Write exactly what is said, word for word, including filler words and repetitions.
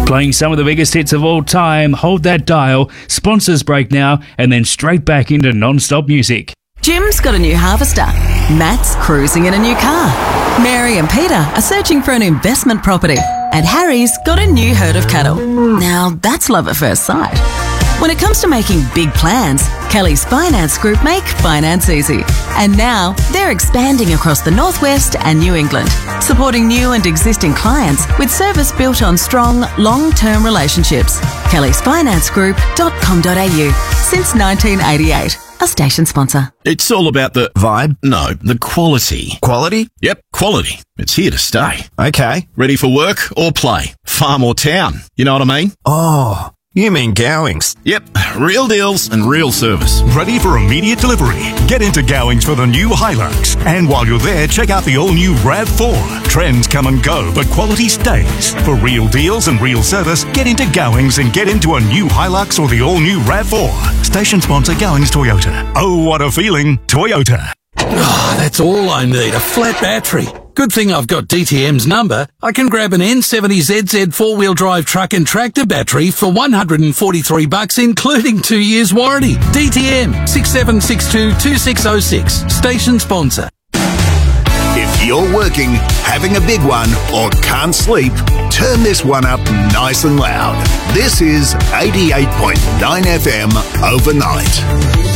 Playing some of the biggest hits of all time. Hold that dial. Sponsors break now, and then straight back into non-stop music. Jim's got a new harvester. Matt's cruising in a new car. Mary and Peter are searching for an investment property. And Harry's got a new herd of cattle. Now, that's love at first sight. When it comes to making big plans, Kelly's Finance Group make finance easy. And now, they're expanding across the Northwest and New England, supporting new and existing clients with service built on strong, long-term relationships. kellys finance group dot com dot a u. Since nineteen eighty-eight. A station sponsor. It's all about the vibe. No, the quality. Quality? Yep, quality. It's here to stay. Okay. Ready for work or play? Farm or town? You know what I mean? Oh, you mean Gowings? Yep, real deals and real service. Ready for immediate delivery? Get into Gowings for the new Hilux. And while you're there, check out the all-new RAV four. Trends come and go, but quality stays. For real deals and real service, get into Gowings and get into a new Hilux or the all-new RAV four. Station sponsor Gowings Toyota. Oh, what a feeling. Toyota. Oh, that's all I need, a flat battery. Good thing I've got D T M's number. I can grab an N seventy Z Z four-wheel drive truck and tractor battery for one hundred forty-three bucks, including two years warranty. D T M, six seven six two, two six zero six. Station sponsor. If you're working, having a big one, or can't sleep, turn this one up nice and loud. This is eighty-eight point nine F M Overnight.